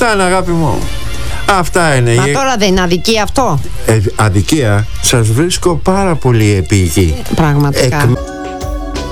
Αυτά είναι, αγάπη μου. Αυτά είναι. Μα τώρα δεν είναι αδικία αυτό? Αδικία. Σας βρίσκω πάρα πολύ επίγει. Πραγματικά.